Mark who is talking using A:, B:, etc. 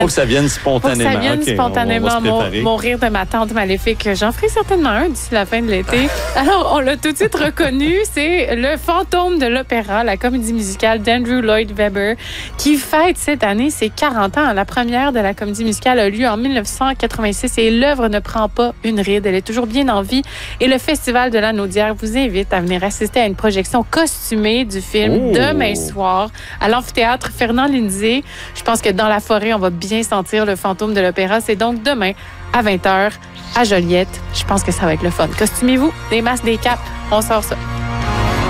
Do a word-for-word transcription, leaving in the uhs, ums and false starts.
A: Faut que ça vienne spontanément.
B: Faut que ça vienne
A: okay,
B: spontanément. Mon, mon rire de ma tante maléfique. J'en ferai certainement un d'ici la fin de l'été. Alors, on l'a tout de suite reconnu. C'est le fantôme de l'opéra, la comédie musicale d'Andrew Lloyd Webber, qui fête cette année ses quarante ans. La première de la comédie musicale a lieu en dix-neuf cent quatre-vingt-six et l'œuvre ne prend pas une ride. Elle est toujours bien en vie. Et le Festival de la Naudière vous invite à venir assister à une projection costumée du film oh. demain soir à l'amphithéâtre Fernand Lindsay. Je pense que dans la forêt, on va bien sentir le fantôme de l'opéra. C'est donc demain à vingt heures à Joliette. Je pense que ça va être le fun. Costumez-vous, des masques, des capes. On sort ça.